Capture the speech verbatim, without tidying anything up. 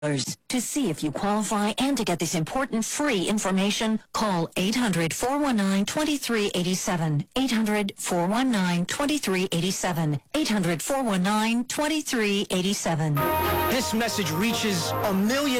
To see if you qualify and to get this important free information, call eight hundred, four one nine, two three eight seven, eight hundred, four one nine, two three eight seven, eight hundred, four one nine, two three eight seven. This message reaches a million